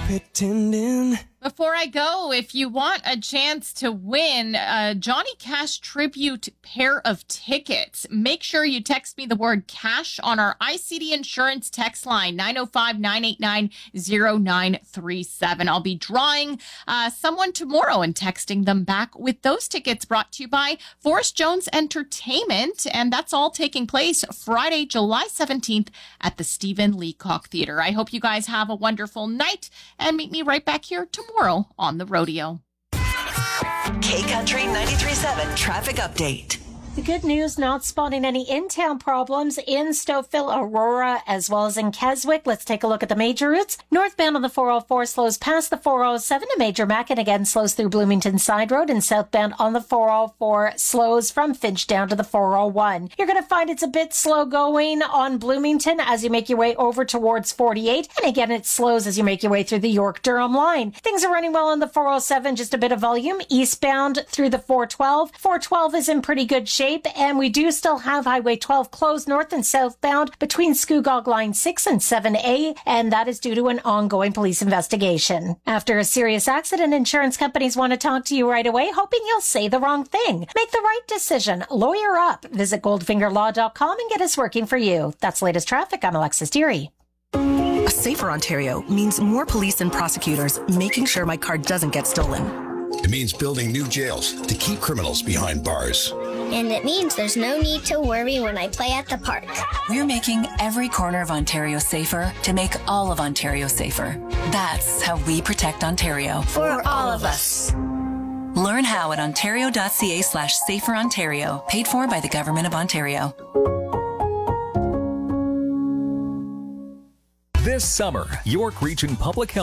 pretending. Before I go, if you want a chance to win a Johnny Cash tribute pair of tickets, make sure you text me the word cash on our ICD Insurance text line, 905-989-0937. I'll be drawing someone tomorrow and texting them back with those tickets, brought to you by Forrest Jones Entertainment. And that's all taking place Friday, July 17th at the Stephen Leacock Theater. I hope you guys have a wonderful night and meet me right back here tomorrow on the rodeo. K-Country 93.7 traffic update. The good news, not spotting any in-town problems in Stouffville, Aurora, as well as in Keswick. Let's take a look at the major routes. Northbound on the 404 slows past the 407 to Major Mac, and again slows through Bloomington Side Road, and southbound on the 404 slows from Finch down to the 401. You're going to find it's a bit slow going on Bloomington as you make your way over towards 48, and again it slows as you make your way through the York-Durham line. Things are running well on the 407, just a bit of volume eastbound through the 412. 412 is in pretty good shape. And we do still have Highway 12 closed north and southbound between Scugog Line 6 and 7A, and that is due to an ongoing police investigation. After a serious accident, insurance companies want to talk to you right away, hoping you'll say the wrong thing. Make the right decision. Lawyer up. Visit goldfingerlaw.com and get us working for you. That's latest traffic. I'm Alexis Deary. A safer Ontario means more police and prosecutors making sure my car doesn't get stolen. It means building new jails to keep criminals behind bars. And it means there's no need to worry when I play at the park. We're making every corner of Ontario safer to make all of Ontario safer. That's how we protect Ontario. For all of us. Learn how at ontario.ca/saferontario, paid for by the Government of Ontario. This summer, York Region Public Health